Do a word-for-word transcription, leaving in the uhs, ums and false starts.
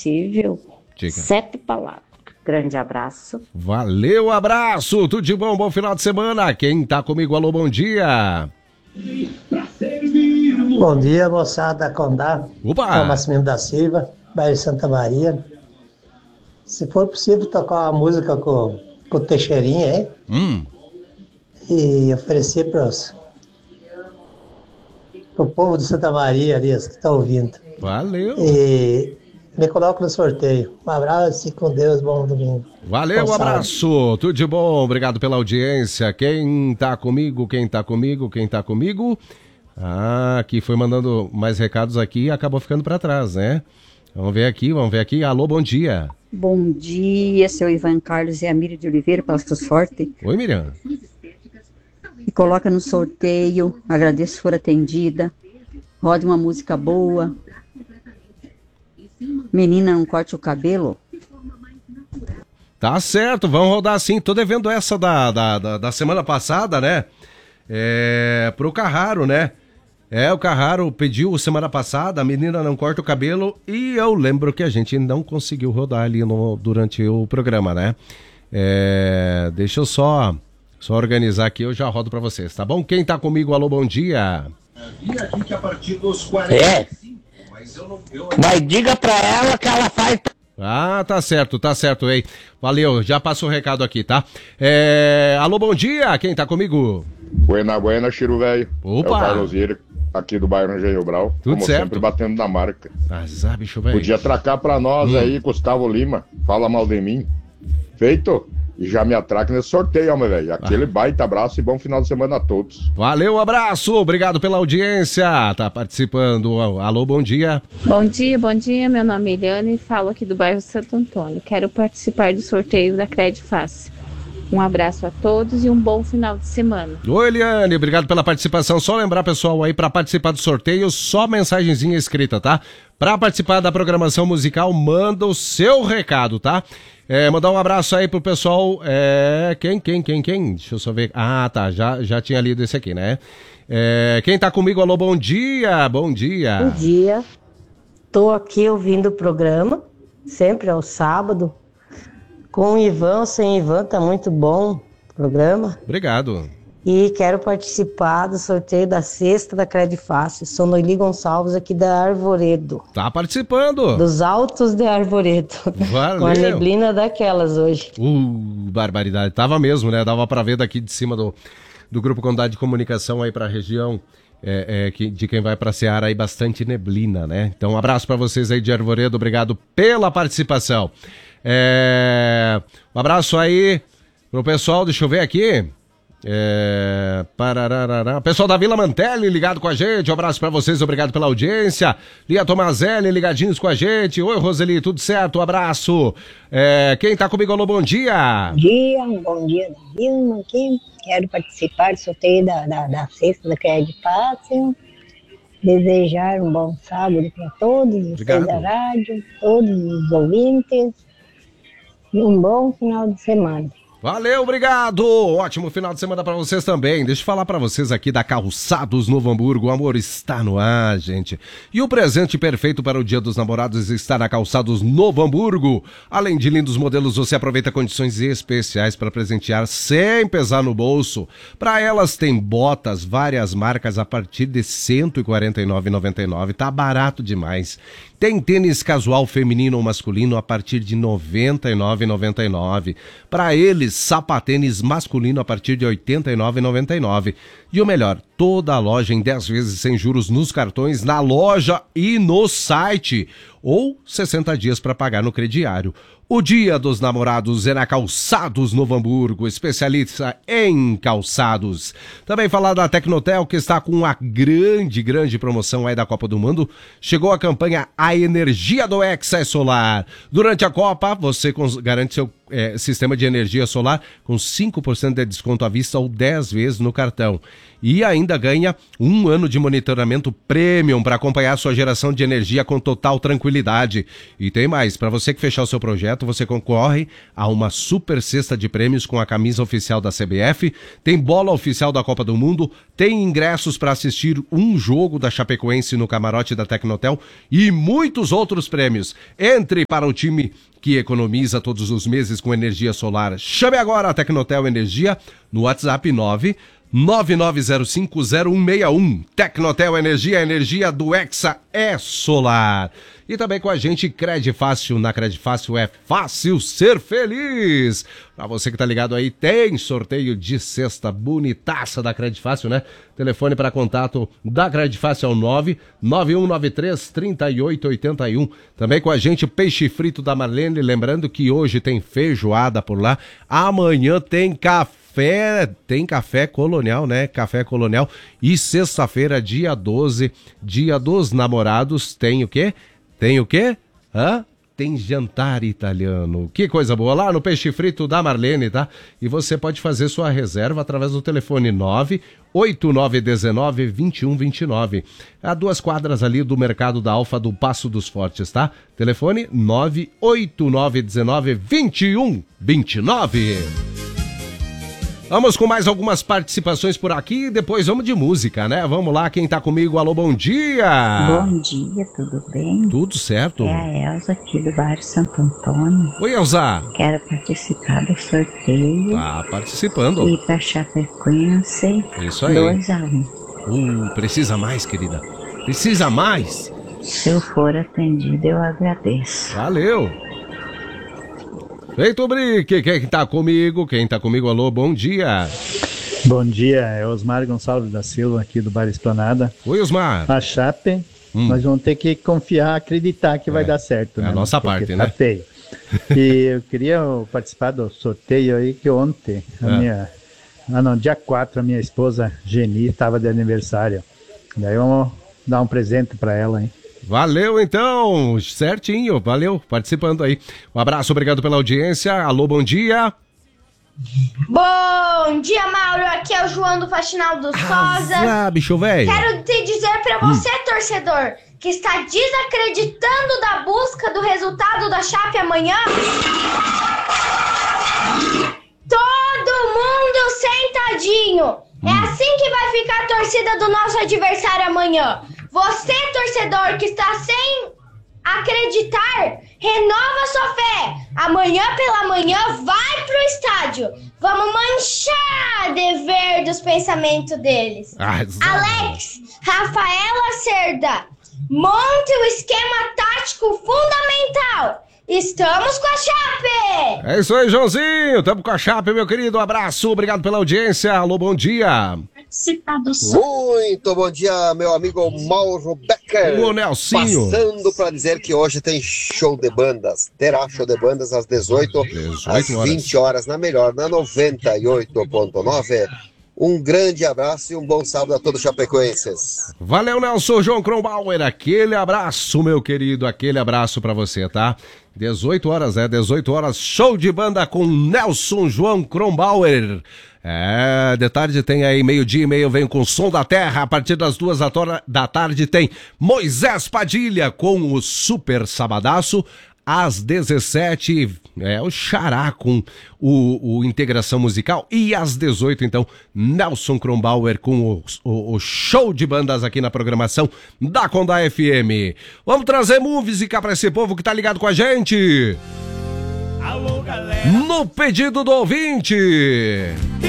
possível, Diga. sete palavras. Grande abraço. Valeu, abraço, tudo de bom, bom final de semana. Quem tá comigo, alô, bom dia. Bom dia, moçada Condá. Opa! É o Massimino da Silva, bairro Santa Maria. Se for possível tocar uma música com, com o Teixeirinha, hein? Hum. E oferecer para o povo de Santa Maria ali, os que estão ouvindo. Valeu. E me coloco no sorteio. Um abraço e com Deus, bom domingo. Valeu, Bom um abraço, tudo de bom, obrigado pela audiência. Quem tá comigo, quem tá comigo, quem tá comigo? Ah, que foi mandando mais recados aqui e acabou ficando para trás, né? Vamos ver aqui, vamos ver aqui. Alô, bom dia. Bom dia, seu Ivan Carlos e a Miriam de Oliveira, Pastos Forte. Oi, Miriam. Me coloca no sorteio, agradeço se for atendida. Roda uma música boa. Menina, não corte o cabelo. Tá certo, vamos rodar sim. Tô devendo essa da, da, da, da semana passada, né? É, pro Carraro, né? É, o Carraro pediu semana passada, a menina não corta o cabelo, e eu lembro que a gente não conseguiu rodar ali no, durante o programa, né? É, deixa eu só, só organizar aqui, eu já rodo pra vocês, tá bom? Quem tá comigo, alô, bom dia. É, mas diga pra ela que ela faz... Ah, tá certo, tá certo, hein? Valeu, já passo o recado aqui, tá? É, alô, bom dia, quem tá comigo? Buena, buena, Chiro velho. Opa! É o Carlos Vieira, aqui do bairro Engenho Brau. Tudo como certo. sempre, batendo na marca. Azar, bicho velho. Podia atracar pra nós Hum. aí, Gustavo Lima. Fala mal de mim. Feito? E já me atraca nesse sorteio, homem, velho. Aquele Ah. baita abraço e bom final de semana a todos. Valeu, abraço, obrigado pela audiência, tá participando. Alô, bom dia. Bom dia, bom dia. Meu nome é Eliane e falo aqui do bairro Santo Antônio. Quero participar do sorteio da Cred Fácil. Um abraço a todos e um bom final de semana. Oi, Eliane, obrigado pela participação. Só lembrar, pessoal, aí para participar do sorteio, só mensagenzinha escrita, tá? Para participar da programação musical, manda o seu recado, tá? É, mandar um abraço aí pro pessoal. É, quem, quem, quem, quem? Deixa eu só ver. Ah, tá, já, já tinha lido esse aqui, né? É, quem tá comigo, alô, bom dia, bom dia. Bom dia, tô aqui ouvindo o programa, sempre ao sábado, com o Ivan ou sem Ivan, tá muito bom o programa. Obrigado. E quero participar do sorteio da cesta da Cred Fácil. Sou Noeli Gonçalves aqui da Arvoredo. Tá participando. Dos Altos de Arvoredo. Valeu. Com a neblina daquelas hoje. Uh, barbaridade. Tava mesmo, né? Dava pra ver daqui de cima do, do Grupo Condado de Comunicação aí pra região. É, é, que, de quem vai pra Seara aí, bastante neblina, né? Então um abraço pra vocês aí de Arvoredo, obrigado pela participação. É, um abraço aí pro pessoal, deixa eu ver aqui. É, parararará. Pessoal da Vila Mantelli ligado com a gente, um abraço pra vocês, obrigado pela audiência. Lia Tomazelli ligadinhos com a gente. Oi, Roseli, tudo certo? Um abraço. É, quem tá comigo, alô, bom dia. Bom dia, um bom dia da Vilma aqui. Quero participar do sorteio da, da, da cesta da Cred Fácil. Desejar um bom sábado para todos, vocês da rádio, todos os ouvintes. E um bom final de semana. Valeu, obrigado! Ótimo final de semana pra vocês também. Deixa eu falar pra vocês aqui da Calçados Novo Hamburgo. O amor está no ar, gente. E o presente perfeito para o Dia dos Namorados está na Calçados Novo Hamburgo. Além de lindos modelos, você aproveita condições especiais para presentear sem pesar no bolso. Para elas tem botas, várias marcas a partir de cento e quarenta e nove reais e noventa e nove centavos. Tá barato demais. Tem tênis casual feminino ou masculino a partir de noventa e nove reais e noventa e nove centavos. Para eles, sapatênis masculino a partir de oitenta e nove reais e noventa e nove centavos. E o melhor, toda a loja em dez vezes sem juros nos cartões, na loja e no site. Ou sessenta dias para pagar no crediário. O Dia dos Namorados é na Calçados Novo Hamburgo, especialista em calçados. Também falar da Tecnotel, que está com uma grande, grande promoção aí da Copa do Mundo. Chegou a campanha A Energia do Hexa é Solar. Durante a Copa, você garante seu é, sistema de energia solar com cinco por cento de desconto à vista ou dez vezes no cartão. E ainda ganha um ano de monitoramento premium para acompanhar sua geração de energia com total tranquilidade. E tem mais, para você que fechar o seu projeto, você concorre a uma super cesta de prêmios com a camisa oficial da C B F, tem bola oficial da Copa do Mundo, tem ingressos para assistir um jogo da Chapecoense no camarote da Tecnotel e muitos outros prêmios. Entre para o time que economiza todos os meses com energia solar. Chame agora a Tecnotel Energia no WhatsApp nove nove nove zero cinco zero um seis um. Tecnotel Energia, a energia do Hexa é solar. E também com a gente, Credifácil. Na Credifácil é fácil ser feliz. Pra você que tá ligado aí, tem sorteio de cesta bonitaça da Credifácil, né? Telefone para contato da Credifácil é o nove nove um nove três três oito oito um. Também com a gente, Peixe Frito da Marlene. Lembrando que hoje tem feijoada por lá. Amanhã tem café. Café, tem café colonial, né? Café colonial. E sexta-feira, dia doze, dia dos namorados, tem o quê? Tem o quê? Hã? Tem jantar italiano. Que coisa boa, lá no Peixe Frito da Marlene, tá? E você pode fazer sua reserva através do telefone nove oito nove um nove dois um dois nove. Há duas quadras ali do Mercado da Alfa do Passo dos Fortes, tá? Telefone nove oito nove um nove dois um dois nove. Vamos com mais algumas participações por aqui e depois vamos de música, né? Vamos lá, quem tá comigo? Alô, bom dia! Bom dia, tudo bem? Tudo certo. É a Elza aqui do bairro Santo Antônio. Oi, Elza! Quero participar do sorteio. Tá participando. E pra Chapecoense. Isso aí. dois a um. Uh, precisa mais, querida. Precisa mais. Se eu for atendido, eu agradeço. Valeu! Feito, Brique, quem tá comigo? Quem tá comigo? Alô, bom dia. Bom dia, é Osmar Gonçalves da Silva, aqui do Bairro Esplanada. Oi, Osmar. A Chape, hum. nós vamos ter que confiar, acreditar que é. vai dar certo. É né? a nossa Porque parte, tá né? Feio. E eu queria participar do sorteio aí, que ontem, a é. minha... Ah, não, dia quatro, a minha esposa Geni estava de aniversário. Daí vamos dar um presente para ela, hein? Valeu, então, certinho, valeu, participando aí. Um abraço, obrigado pela audiência. Alô, bom dia. Bom dia, Mauro, aqui é o João do Faxinal do Sosa. Ah, bicho velho. Quero te dizer pra você, hum. torcedor, que está desacreditando da busca do resultado da Chape amanhã. Todo mundo sentadinho. É assim que vai ficar a torcida do nosso adversário amanhã. Você, torcedor, que está sem acreditar, renova sua fé. Amanhã pela manhã, vai pro estádio. Vamos manchar de verde os pensamentos deles. Ah, Alex, Rafaela Cerda, monte o esquema tático fundamental. Estamos com a Chape! É isso aí, Joãozinho. Estamos com a Chape, meu querido. Um abraço, obrigado pela audiência. Alô, bom dia. Muito bom dia, meu amigo Mauro Becker. Ô, Nelsinho. Passando para dizer que hoje tem show de bandas. Terá show de bandas às dezoito, às vinte horas, na melhor, na noventa e oito ponto nove. Um grande abraço e um bom sábado a todos os chapecoenses. Valeu, Nelson João Kronbauer. Aquele abraço, meu querido. Aquele abraço pra você, tá? dezoito horas, é, dezoito horas. Show de banda com Nelson João Kronbauer. É, de tarde tem aí meio-dia e meio, vem com Som da Terra. A partir das duas da tarde tem Moisés Padilha com o Super Sabadaço. Às dezessete, é o Xará com o, o Integração Musical. E às dezoito, então, Nelson Kronbauer com o, o, o show de bandas aqui na programação da Condá F M. Vamos trazer música pra esse povo que tá ligado com a gente. Alô, galera. No pedido do ouvinte.